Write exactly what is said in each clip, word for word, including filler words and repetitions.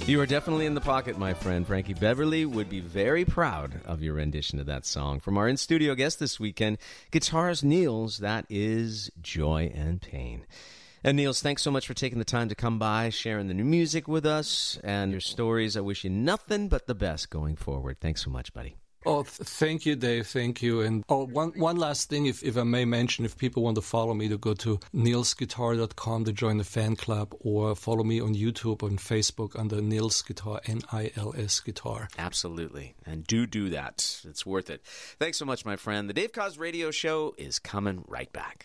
You are definitely in the pocket, my friend. Frankie Beverly would be very proud of your rendition of that song. From our in-studio guest this weekend, guitarist Niels, that is Joy and Pain. And Niels, thanks so much for taking the time to come by, sharing the new music with us and your stories. I wish you nothing but the best going forward. Thanks so much, buddy. Oh, th- thank you, Dave. Thank you. And oh, one one last thing, if, if I may mention, if people want to follow me, to go to niels guitar dot com to join the fan club, or follow me on YouTube, on Facebook under Niels Guitar, N I L S Guitar. Absolutely. And do do that. It's worth it. Thanks so much, my friend. The Dave Koz Radio Show is coming right back.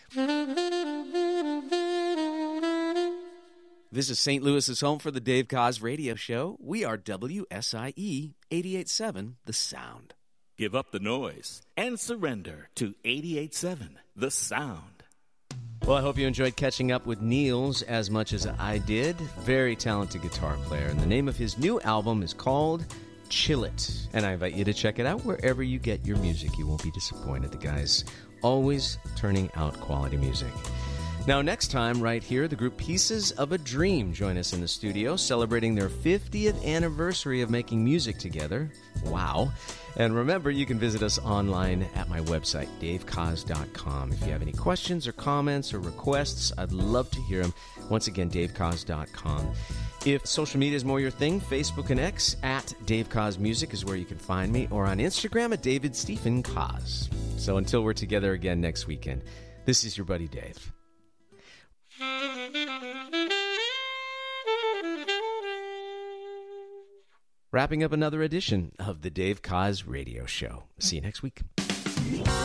This is Saint Louis's home for the Dave Koz Radio Show. We are W S I E eighty-eight point seven, The Sound. Give up the noise and surrender to eighty-eight point seven, The Sound. Well, I hope you enjoyed catching up with Niels as much as I did. Very talented guitar player. And the name of his new album is called Chill It. And I invite you to check it out wherever you get your music. You won't be disappointed. The guy's always turning out quality music. Now, next time, right here, the group Pieces of a Dream join us in the studio, celebrating their fiftieth anniversary of making music together. Wow. And remember, you can visit us online at my website, dave koz dot com. If you have any questions or comments or requests, I'd love to hear them. Once again, dave koz dot com. If social media is more your thing, Facebook and X, at Dave Koz Music is where you can find me, or on Instagram at David Stephen Koz. So until we're together again next weekend, this is your buddy Dave. Wrapping up another edition of the Dave Koz Radio Show. See you next week.